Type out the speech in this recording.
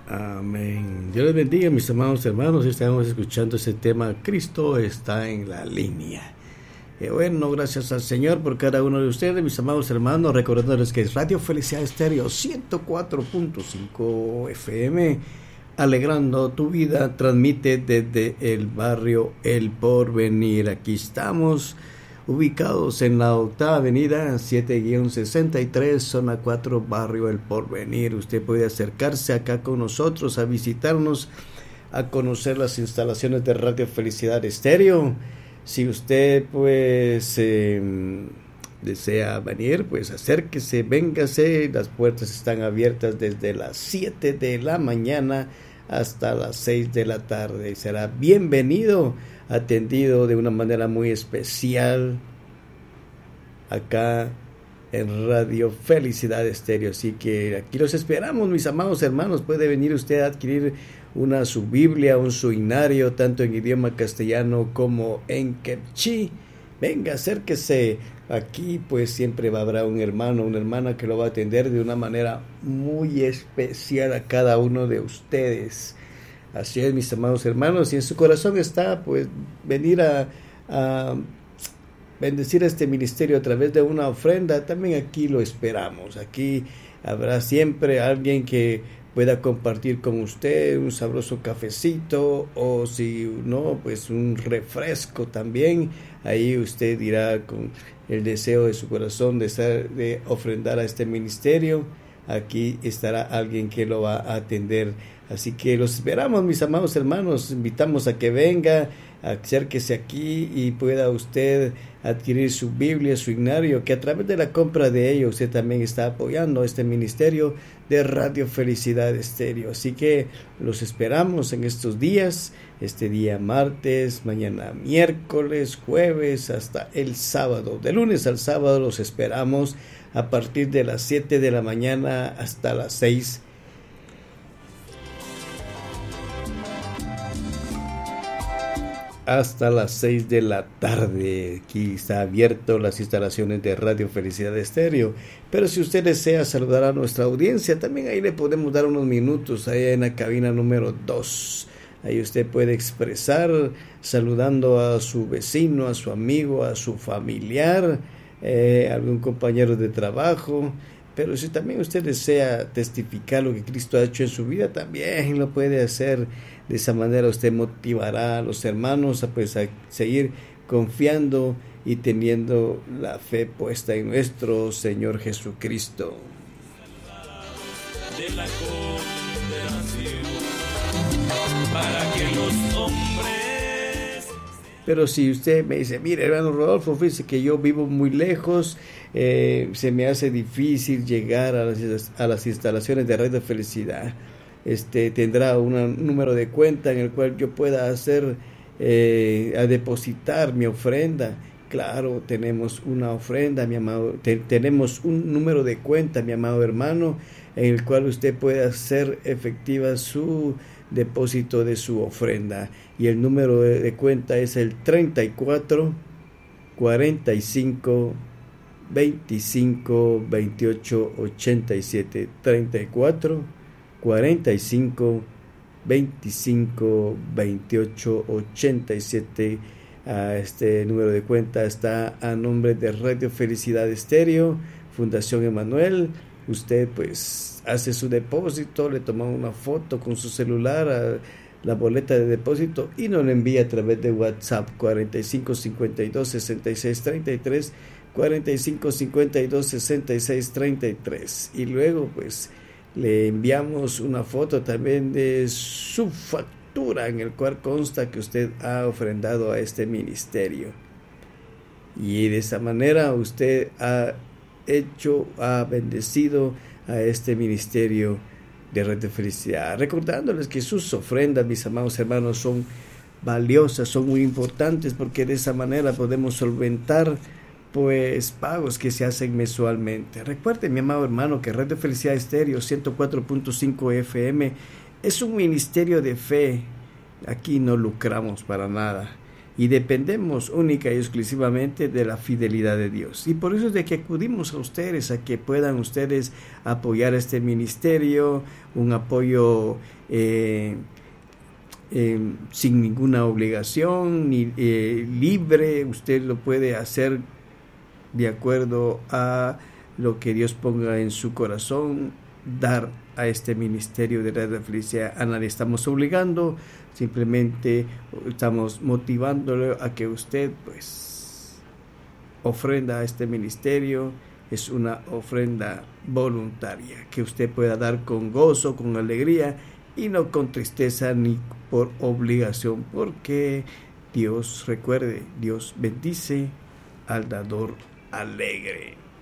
Amén. Dios les bendiga, mis amados hermanos. Estamos escuchando ese tema, Cristo está en la línea. Bueno, gracias al Señor por cada uno de ustedes, mis amados hermanos, recordándoles que es Radio Felicidad Estéreo 104.5 FM, alegrando tu vida, transmite desde el barrio El Porvenir. Aquí estamos ubicados en la 8ª avenida 7-63, zona 4, barrio El Porvenir. Usted puede acercarse acá con nosotros a visitarnos, a conocer las instalaciones de Radio Felicidad Estéreo. Si usted pues desea venir, pues acérquese, véngase. Las puertas están abiertas desde las 7 de la mañana hasta las 6 de la tarde. Será bienvenido, atendido de una manera muy especial acá en Radio Felicidad Estéreo. Así que aquí los esperamos, mis amados hermanos. Puede venir usted a adquirir su Biblia, un suinario, tanto en idioma castellano como en quechí. Venga, acérquese. Aquí pues siempre habrá un hermano, una hermana que lo va a atender de una manera muy especial a cada uno de ustedes. Así es, mis amados hermanos, y en su corazón está pues venir a bendecir a este ministerio a través de una ofrenda. También aquí lo esperamos. Aquí habrá siempre alguien que pueda compartir con usted un sabroso cafecito, o si no, pues un refresco también. Ahí usted dirá con el deseo de su corazón de ofrendar a este ministerio. Aquí estará alguien que lo va a atender. Así que los esperamos, mis amados hermanos. Invitamos a que venga, acérquese aquí y pueda usted adquirir su Biblia, su himnario, que a través de la compra de ello usted también está apoyando este ministerio de Radio Felicidad Estéreo. Así que los esperamos en estos días, este día martes, mañana miércoles, jueves, hasta el sábado. De lunes al sábado los esperamos a partir de las 7 de la mañana hasta las 6. Hasta las 6 de la tarde. Aquí está abierto las instalaciones de Radio Felicidad Estéreo. Pero si usted desea saludar a nuestra audiencia, también ahí le podemos dar unos minutos ahí en la cabina número 2. Ahí usted puede expresar saludando a su vecino, a su amigo, a su familiar, algún compañero de trabajo. Pero si también usted desea testificar lo que Cristo ha hecho en su vida, también lo puede hacer. De esa manera usted motivará a los hermanos a seguir confiando y teniendo la fe puesta en nuestro Señor Jesucristo. De la condenación, para que los hombres... Pero si usted me dice, mire, hermano Rodolfo, fíjese que yo vivo muy lejos, se me hace difícil llegar a las instalaciones de Radio Felicidad. Tendrá un número de cuenta en el cual yo pueda hacer a depositar mi ofrenda. Claro, tenemos una ofrenda, mi amado, tenemos un número de cuenta, mi amado hermano, en el cual usted puede hacer efectiva su depósito de su ofrenda, y el número de cuenta es el 34 45 25 28 87 34 45 25 28 87. Este número de cuenta está a nombre de Radio Felicidad Estéreo, Fundación Emanuel. Usted pues hace su depósito, le toma una foto con su celular a la boleta de depósito y nos la envía a través de WhatsApp 45 52 66 33 45 52 66 33, y luego pues le enviamos una foto también de su factura en el cual consta que usted ha ofrendado a este ministerio, y de esa manera usted ha bendecido a este ministerio de Red de Felicidad, recordándoles que sus ofrendas, mis amados hermanos, son valiosas, son muy importantes, porque de esa manera podemos solventar pues pagos que se hacen mensualmente. Recuerde, mi amado hermano, que Red de Felicidad Estéreo 104.5 FM es un ministerio de fe. Aquí no lucramos para nada. y dependemos única y exclusivamente de la fidelidad de Dios. Y por eso es de que acudimos a ustedes, a que puedan ustedes apoyar este ministerio, un apoyo sin ninguna obligación, ni libre. Usted lo puede hacer de acuerdo a lo que Dios ponga en su corazón, dar a este ministerio de Radio Felicidad. A nadie estamos obligando, simplemente estamos motivándolo a que usted pues ofrenda a este ministerio. Es una ofrenda voluntaria que usted pueda dar con gozo, con alegría y no con tristeza ni por obligación, porque Dios, recuerde, Dios bendice al dador alegre.